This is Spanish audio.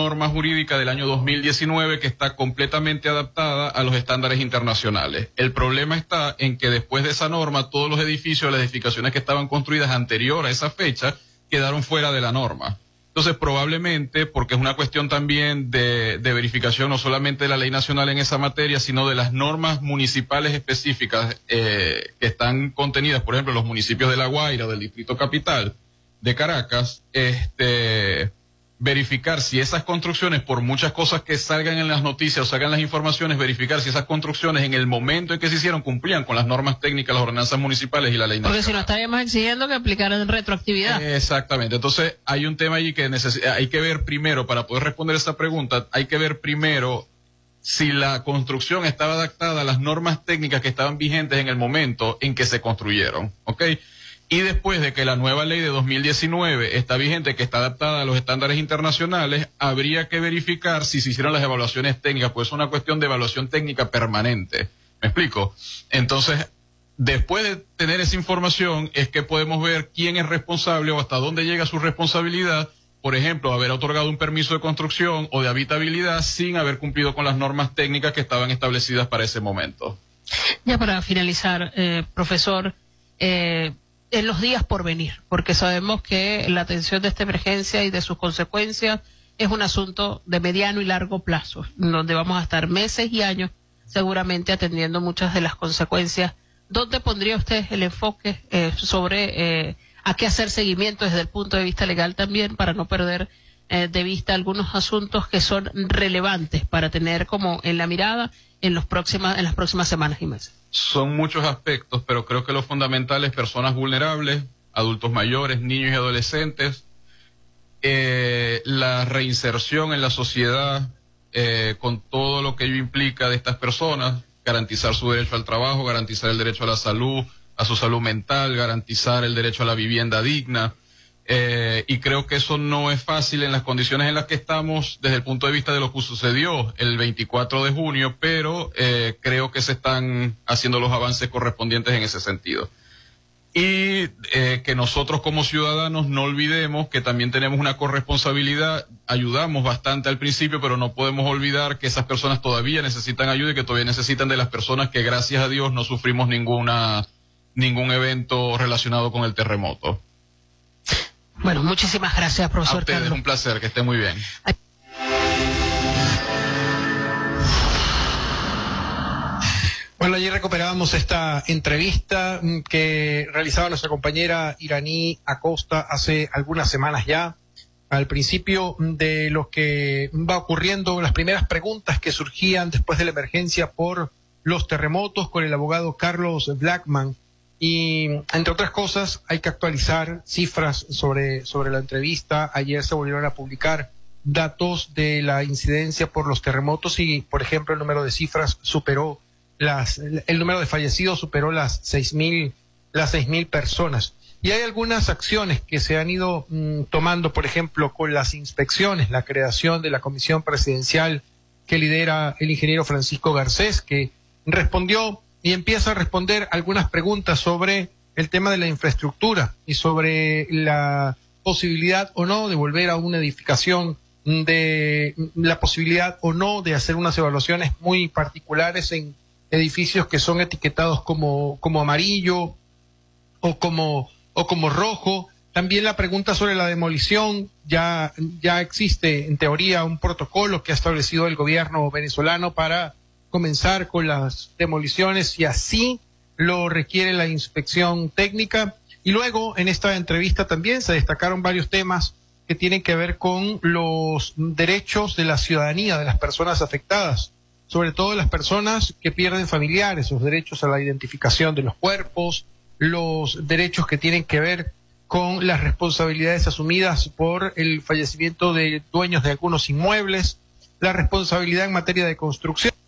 norma jurídica del año 2019 que está completamente adaptada a los estándares internacionales. El problema está en que después de esa norma, todos los edificios, las edificaciones que estaban construidas anterior a esa fecha, quedaron fuera de la norma. Entonces, probablemente, porque es una cuestión también de verificación no solamente de la ley nacional en esa materia, sino de las normas municipales específicas que están contenidas, por ejemplo, en los municipios de La Guaira, del Distrito Capital, de Caracas, verificar si esas construcciones, por muchas cosas que salgan en las noticias o salgan las informaciones, verificar si esas construcciones en el momento en que se hicieron cumplían con las normas técnicas, las ordenanzas municipales y la ley nacional. Porque si no estaríamos exigiendo que aplicaran retroactividad. Exactamente. Entonces hay un tema allí que hay que ver primero, para poder responder esa pregunta, hay que ver primero si la construcción estaba adaptada a las normas técnicas que estaban vigentes en el momento en que se construyeron, ¿ok? Y después de que la nueva ley de 2019 está vigente, que está adaptada a los estándares internacionales, habría que verificar si se hicieron las evaluaciones técnicas, pues es una cuestión de evaluación técnica permanente. ¿Me explico? Entonces, después de tener esa información, es que podemos ver quién es responsable o hasta dónde llega su responsabilidad, por ejemplo, haber otorgado un permiso de construcción o de habitabilidad sin haber cumplido con las normas técnicas que estaban establecidas para ese momento. Ya para finalizar, profesor, en los días por venir, porque sabemos que la atención de esta emergencia y de sus consecuencias es un asunto de mediano y largo plazo, donde vamos a estar meses y años seguramente atendiendo muchas de las consecuencias. ¿Dónde pondría usted el enfoque sobre a qué hacer seguimiento desde el punto de vista legal también, para no perder de vista algunos asuntos que son relevantes para tener como en la mirada en las próximas semanas y meses? Son muchos aspectos, pero creo que lo fundamental es personas vulnerables, adultos mayores, niños y adolescentes, la reinserción en la sociedad, con todo lo que ello implica de estas personas, garantizar su derecho al trabajo, garantizar el derecho a la salud, a su salud mental, garantizar el derecho a la vivienda digna. Y creo que eso no es fácil en las condiciones en las que estamos desde el punto de vista de lo que sucedió el 24 de junio, pero creo que se están haciendo los avances correspondientes en ese sentido. Y que nosotros como ciudadanos no olvidemos que también tenemos una corresponsabilidad. Ayudamos bastante al principio, pero no podemos olvidar que esas personas todavía necesitan ayuda y que todavía necesitan de las personas que, gracias a Dios, no sufrimos ningún evento relacionado con el terremoto. Bueno, muchísimas gracias, profesor. A ustedes, Carlos. un placer, que esté muy bien. Bueno, allí recuperábamos esta entrevista que realizaba nuestra compañera Iraní Acosta hace algunas semanas ya, al principio de lo que va ocurriendo, las primeras preguntas que surgían después de la emergencia por los terremotos, con el abogado Carlos Blackman. Y, entre otras cosas, hay que actualizar cifras sobre la entrevista. Ayer se volvieron a publicar datos de la incidencia por los terremotos y, por ejemplo, el número de cifras superó el número de fallecidos superó las 6.000 personas. Y hay algunas acciones que se han ido tomando, por ejemplo, con las inspecciones, la creación de la comisión presidencial que lidera el ingeniero Francisco Garcés, que respondió y empieza a responder algunas preguntas sobre el tema de la infraestructura y sobre la posibilidad o no de volver a una edificación, de la posibilidad o no de hacer unas evaluaciones muy particulares en edificios que son etiquetados como amarillo o como rojo. También la pregunta sobre la demolición. Ya existe en teoría un protocolo que ha establecido el gobierno venezolano para comenzar con las demoliciones si así lo requiere la inspección técnica. Y luego en esta entrevista también se destacaron varios temas que tienen que ver con los derechos de la ciudadanía, de las personas afectadas, sobre todo las personas que pierden familiares, los derechos a la identificación de los cuerpos, los derechos que tienen que ver con las responsabilidades asumidas por el fallecimiento de dueños de algunos inmuebles, la responsabilidad en materia de construcción.